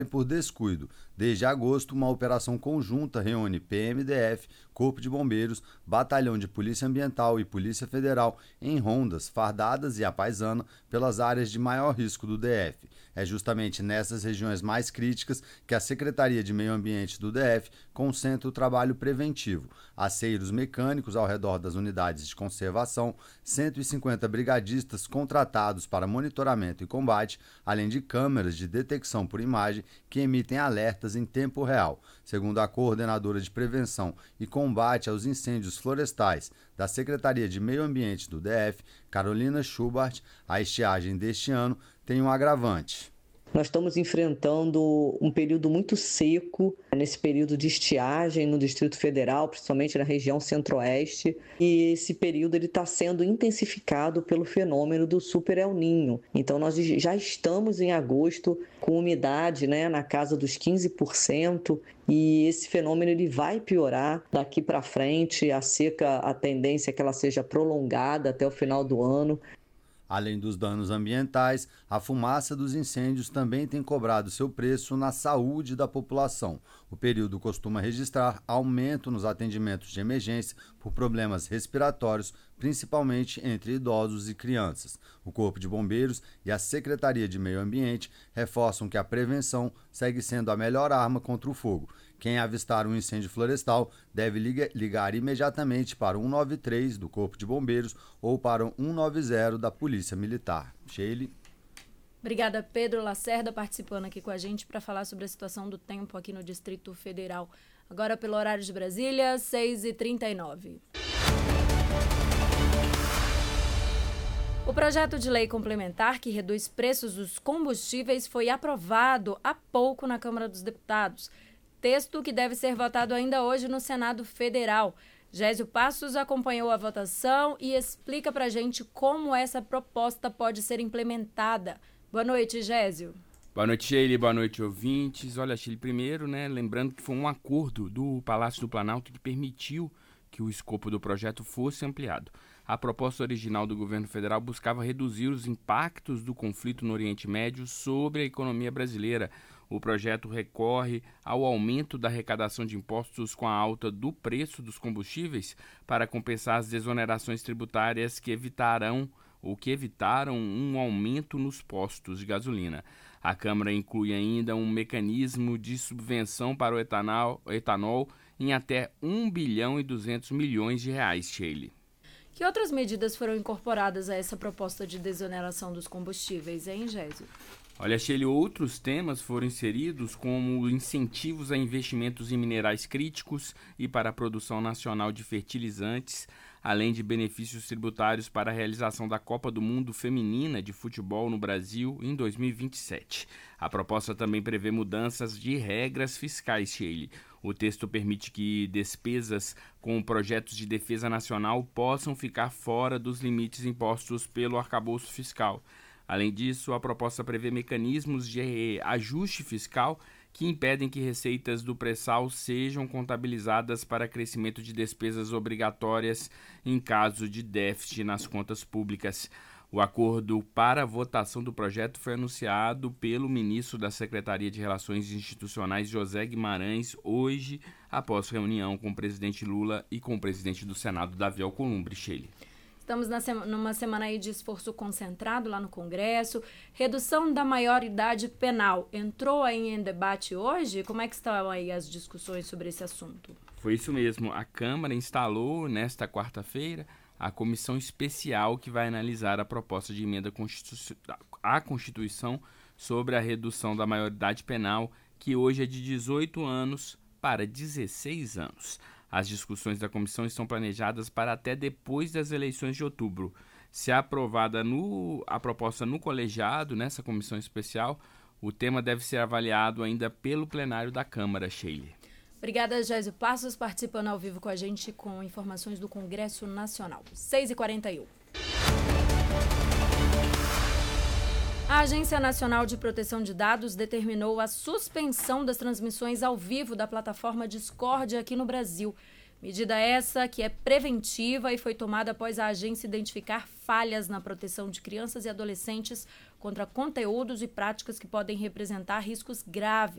por descuido. Desde agosto, uma operação conjunta reúne PMDF, Corpo de Bombeiros, Batalhão de Polícia Ambiental e Polícia Federal em rondas, fardadas e à paisana pelas áreas de maior risco do DF. É justamente nessas regiões mais críticas que a Secretaria de Meio Ambiente do DF concentra o trabalho preventivo. Aceiros mecânicos ao redor das unidades de conservação, 150 brigadistas contratados para monitoramento e combate, além de câmeras de detecção por imagem que emitem alertas em tempo real. Segundo a coordenadora de prevenção e combate aos incêndios florestais da Secretaria de Meio Ambiente do DF, Carolina Schubart, a estiagem deste ano tem um agravante. Nós estamos enfrentando um período muito seco, nesse período de estiagem no Distrito Federal, principalmente na região centro-oeste, e esse período está sendo intensificado pelo fenômeno do Super El Niño. Então, nós já estamos em agosto com umidade na casa dos 15%, e esse fenômeno ele vai piorar daqui para frente. A seca, a tendência é que ela seja prolongada até o final do ano. Além dos danos ambientais, a fumaça dos incêndios também tem cobrado seu preço na saúde da população. O período costuma registrar aumento nos atendimentos de emergência por problemas respiratórios, principalmente entre idosos e crianças. O Corpo de Bombeiros e a Secretaria de Meio Ambiente reforçam que a prevenção segue sendo a melhor arma contra o fogo. Quem avistar um incêndio florestal deve ligar imediatamente para o 193 do Corpo de Bombeiros ou para o 190 da Polícia Militar. Sheila. Obrigada, Pedro Lacerda, participando aqui com a gente para falar sobre a situação do tempo aqui no Distrito Federal. Agora, pelo horário de Brasília, 6h39. O projeto de lei complementar que reduz preços dos combustíveis foi aprovado há pouco na Câmara dos Deputados. Texto que deve ser votado ainda hoje no Senado Federal. Gésio Passos acompanhou a votação e explica para a gente como essa proposta pode ser implementada. Boa noite, Gésio. Boa noite, Sheila. Boa noite, ouvintes. Olha, Sheila, primeiro, lembrando que foi um acordo do Palácio do Planalto que permitiu que o escopo do projeto fosse ampliado. A proposta original do governo federal buscava reduzir os impactos do conflito no Oriente Médio sobre a economia brasileira. O projeto recorre ao aumento da arrecadação de impostos com a alta do preço dos combustíveis para compensar as desonerações tributárias que evitaram um aumento nos postos de gasolina. A Câmara inclui ainda um mecanismo de subvenção para o etanol em até 1 bilhão e 200 milhões de reais, Sheila. Que outras medidas foram incorporadas a essa proposta de desoneração dos combustíveis, hein, Gésio? Olha, Sheila, outros temas foram inseridos como incentivos a investimentos em minerais críticos e para a produção nacional de fertilizantes, além de benefícios tributários para a realização da Copa do Mundo Feminina de Futebol no Brasil em 2027. A proposta também prevê mudanças de regras fiscais, Sheila. O texto permite que despesas com projetos de defesa nacional possam ficar fora dos limites impostos pelo arcabouço fiscal. Além disso, a proposta prevê mecanismos de ajuste fiscal que impedem que receitas do pré-sal sejam contabilizadas para crescimento de despesas obrigatórias em caso de déficit nas contas públicas. O acordo para a votação do projeto foi anunciado pelo ministro da Secretaria de Relações Institucionais, José Guimarães, hoje, após reunião com o presidente Lula e com o presidente do Senado, Davi Alcolumbre. Sheila. Estamos numa semana aí de esforço concentrado lá no Congresso. Redução da maioridade penal entrou aí em debate hoje? Como é que estão aí as discussões sobre esse assunto? Foi isso mesmo. A Câmara instalou nesta quarta-feira a comissão especial que vai analisar a proposta de emenda à Constituição sobre a redução da maioridade penal, que hoje é de 18 anos para 16 anos. As discussões da comissão estão planejadas para até depois das eleições de outubro. Se aprovada a proposta no colegiado, nessa comissão especial, o tema deve ser avaliado ainda pelo plenário da Câmara, Sheila. Obrigada, Gésio Passos, participando ao vivo com a gente com informações do Congresso Nacional. 6h41. A Agência Nacional de Proteção de Dados determinou a suspensão das transmissões ao vivo da plataforma Discord aqui no Brasil. Medida essa que é preventiva e foi tomada após a agência identificar falhas na proteção de crianças e adolescentes contra conteúdos e práticas que podem representar riscos graves.